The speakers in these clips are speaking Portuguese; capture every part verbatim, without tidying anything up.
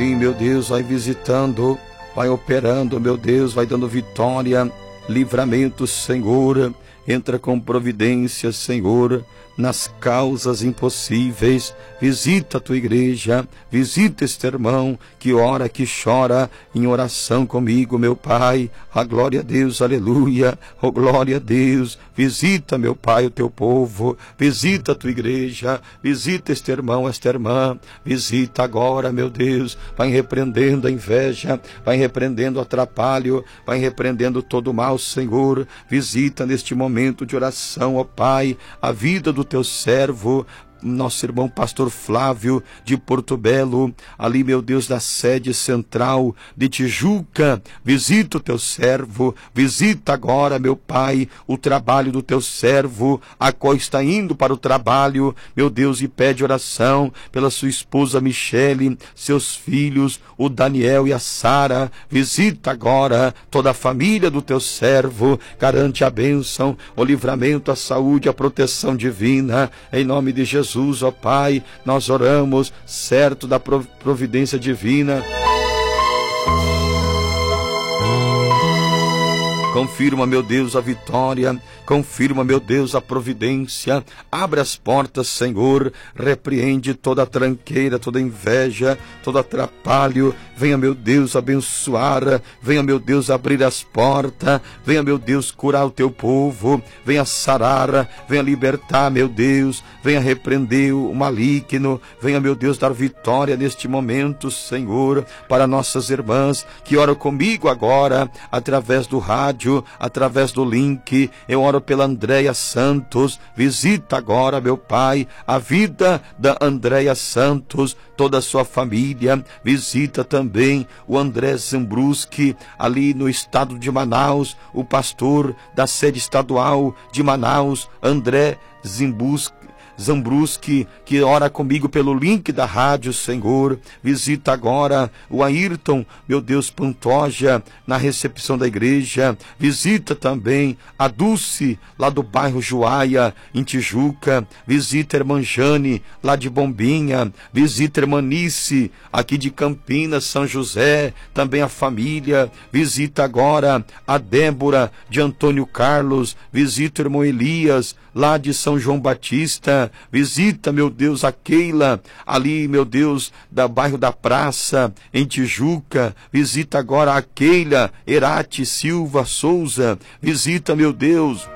ali, meu Deus, vai visitando, vai operando, meu Deus, vai dando vitória, livramento, Senhor. Entra com providência, Senhor, nas causas impossíveis. Visita a tua igreja, visita este irmão que ora, que chora em oração comigo, meu Pai. A glória a Deus, aleluia, oh glória a Deus. Visita, meu Pai, o teu povo, visita a tua igreja, visita este irmão, esta irmã, visita agora, meu Deus. Vai repreendendo a inveja, vai repreendendo o atrapalho, vai repreendendo todo o mal, Senhor. Visita neste momento de oração, ó Pai, a vida do teu servo, nosso irmão pastor Flávio de Porto Belo, ali, meu Deus, da sede central de Tijuca. Visita o teu servo, visita agora, meu Pai, o trabalho do teu servo, a qual está indo para o trabalho, meu Deus, e pede oração pela sua esposa Michele, seus filhos, o Daniel e a Sara. Visita agora toda a família do teu servo, garante a bênção, o livramento, a saúde, a proteção divina, em nome de Jesus. Jesus, ó Pai, nós oramos certo da providência divina. Confirma, meu Deus, a vitória, confirma, meu Deus, a providência. Abre as portas, Senhor, repreende toda tranqueira, toda inveja, todo atrapalho. Venha, meu Deus, abençoar, venha, meu Deus, abrir as portas, venha, meu Deus, curar o teu povo, venha sarar, venha libertar, meu Deus, venha repreender o maligno, venha, meu Deus, dar vitória neste momento, Senhor, para nossas irmãs que oram comigo agora, através do rádio, através do link. Eu oro pela Andréia Santos. Visita agora, meu Pai, a vida da Andréia Santos, toda a sua família. Visita também o André Zambruski, ali no estado de Manaus, o pastor da sede estadual de Manaus, André Zambruski, Zambruski, que ora comigo pelo link da rádio, Senhor. Visita agora o Ayrton, meu Deus, Pantoja, na recepção da igreja. Visita também a Dulce, lá do bairro Joaia, em Tijuca. Visita a irmã Jane, lá de Bombinha. Visita a irmã Nice, aqui de Campinas, São José, também a família. Visita agora a Débora, de Antônio Carlos. Visita o irmão Elias, lá de São João Batista. Visita, meu Deus, a Keila, ali, meu Deus, da bairro da Praça, em Tijuca. Visita agora a Keila Erati Silva Souza. Visita, meu Deus,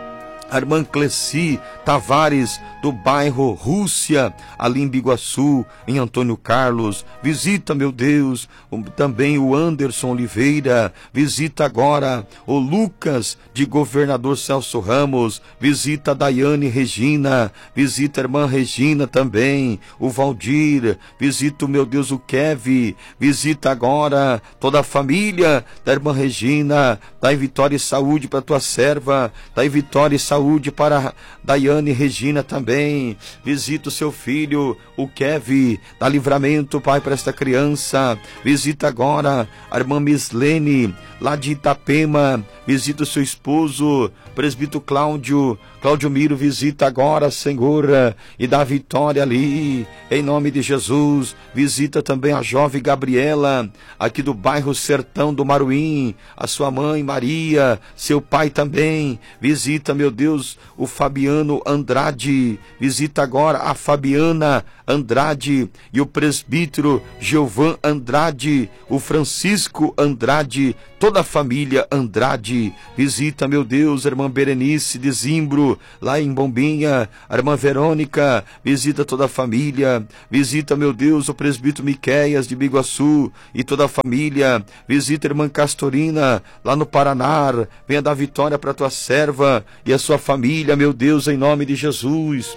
a irmã Cleci Tavares, do bairro Rússia, ali em Biguaçu, em Antônio Carlos. Visita, meu Deus, também o Anderson Oliveira. Visita agora o Lucas, de Governador Celso Ramos. Visita a Daiane Regina. Visita a irmã Regina também, o Valdir. Visita, meu Deus, o Kevin. Visita agora toda a família da irmã Regina. Dai vitória e saúde para tua serva. Dai vitória e saúde para a Daiane Regina também. Visita o seu filho, o Kevin. Dá livramento, Pai, para esta criança. Visita agora a irmã Mislene, lá de Itapema. Visita o seu esposo, presbítero Cláudio, Cláudio Miro. Visita agora, Senhor, e dá vitória ali, em nome de Jesus. Visita também a jovem Gabriela, aqui do bairro Sertão do Maruim, a sua mãe Maria, seu pai também. Visita, meu Deus, o Fabiano Andrade. Visita agora a Fabiana Andrade e o presbítero Giovan Andrade, o Francisco Andrade, toda a família Andrade. Visita, meu Deus, a irmã Berenice de Zimbro, lá em Bombinha, a irmã Verônica. Visita toda a família. Visita, meu Deus, o presbítero Miqueias de Biguaçu e toda a família. Visita a irmã Castorina, lá no Paraná. Venha dar vitória para tua serva e a sua família, meu Deus, em nome de Jesus.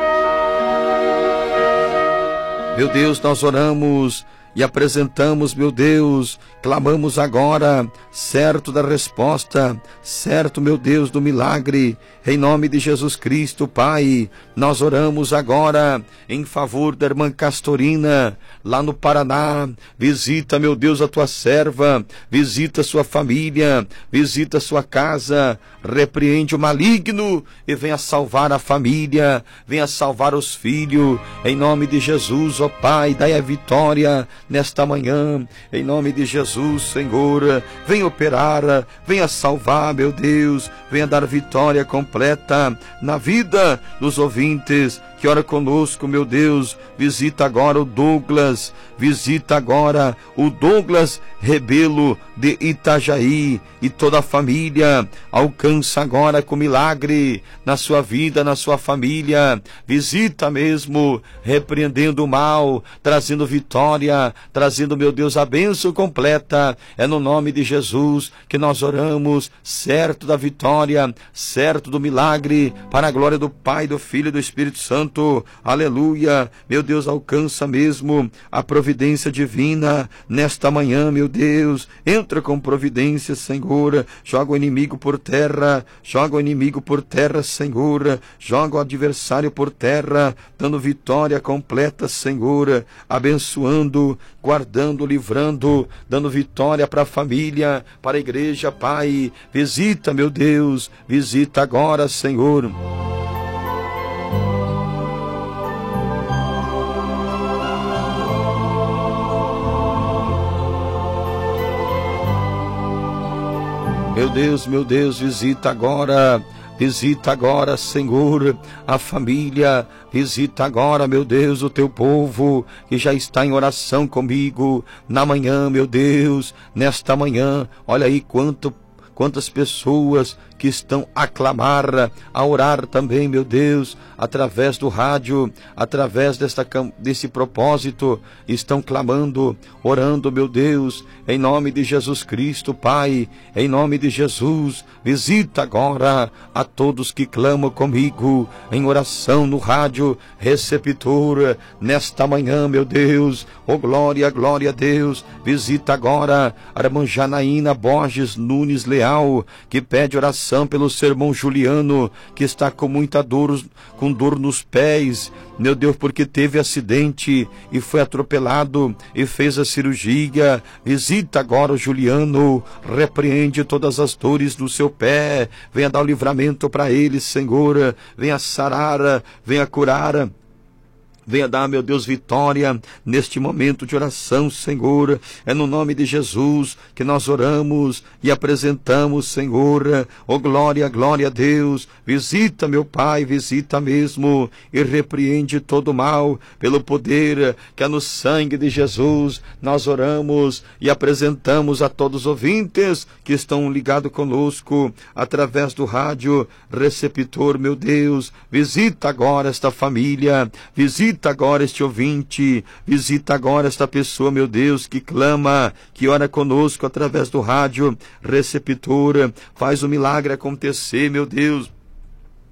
Meu Deus, nós oramos e apresentamos, meu Deus, clamamos agora, certo da resposta, certo, meu Deus, do milagre, em nome de Jesus Cristo, Pai. Nós oramos agora em favor da irmã Castorina, lá no Paraná. Visita, meu Deus, a tua serva, visita a sua família, visita a sua casa, repreende o maligno e venha salvar a família, venha salvar os filhos, em nome de Jesus, ó Pai. Dai a vitória, nesta manhã, em nome de Jesus, Senhor, venha operar, venha salvar, meu Deus, venha dar vitória completa na vida dos ouvintes que ora conosco, meu Deus. Visita agora o Douglas, visita agora o Douglas Rebelo de Itajaí e toda a família. Alcança agora com milagre na sua vida, na sua família. Visita mesmo, repreendendo o mal, trazendo vitória, trazendo, meu Deus, a bênção completa. É no nome de Jesus que nós oramos, certo da vitória, certo do milagre, para a glória do Pai, do Filho e do Espírito Santo. Aleluia. Meu Deus, alcança mesmo a providência divina nesta manhã, meu Deus. Entra com providência, Senhor. Joga o inimigo por terra, joga o inimigo por terra, Senhor. Joga o adversário por terra, dando vitória completa, Senhor. Abençoando, guardando, livrando, dando vitória para a família, para a igreja, Pai. Visita, meu Deus, visita agora, Senhor. Meu Deus, meu Deus, visita agora, visita agora, Senhor, a família, visita agora, meu Deus, o teu povo que já está em oração comigo na manhã, meu Deus, nesta manhã. Olha aí quanto, quantas pessoas que estão a clamar, a orar também, meu Deus, através do rádio, através desta, desse propósito, estão clamando, orando, meu Deus, em nome de Jesus Cristo, Pai, em nome de Jesus. Visita agora a todos que clamam comigo em oração no rádio receptor, nesta manhã, meu Deus. Oh, glória, glória a Deus. Visita agora a irmã Janaína Borges Nunes Leal, que pede oração pelo seu irmão Juliano, que está com muita dor, com dor nos pés, meu Deus, porque teve acidente e foi atropelado e fez a cirurgia. Visita agora o Juliano, repreende todas as dores do seu pé, venha dar o livramento para ele, Senhor, venha sarar, venha curar. Venha dar, meu Deus, vitória neste momento de oração, Senhor. É no nome de Jesus que nós oramos e apresentamos, Senhor. Oh, glória, glória a Deus. Visita, meu Pai, visita mesmo e repreende todo o mal pelo poder que é no sangue de Jesus. Nós oramos e apresentamos a todos os ouvintes que estão ligados conosco através do rádio receptor, meu Deus. Visita agora esta família, visita Visita agora este ouvinte, visita agora esta pessoa, meu Deus, que clama, que ora conosco através do rádio receptor. Faz o milagre acontecer, meu Deus.